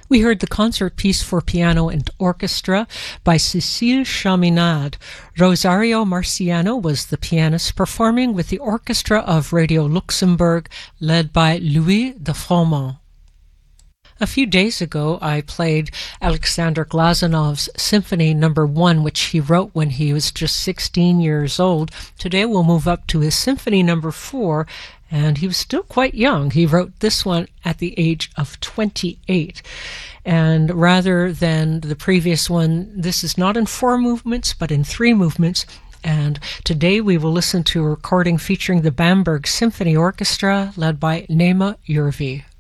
We heard the concert piece for piano and orchestra by Cécile Chaminade. Rosario Marciano was the pianist performing with the orchestra of Radio Luxembourg, led by Louis de Froment. A few days ago, I played Alexander Glazanov's Symphony No. 1, which he wrote when he was just 16 years old. Today we'll move up to his Symphony No. 4, and he was still quite young. He wrote this one at the age of 28. And rather than the previous one, this is not in 4 movements, but in 3 movements. And today we will listen to a recording featuring the Bamberg Symphony Orchestra, led by Nema Jurvi.